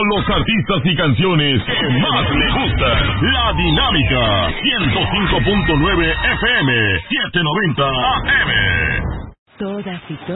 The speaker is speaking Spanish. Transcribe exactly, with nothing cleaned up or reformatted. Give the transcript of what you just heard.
con los artistas y canciones que más le gustan. La Dinámica, ciento cinco punto nueve F M, setecientos noventa A M. Todas y todos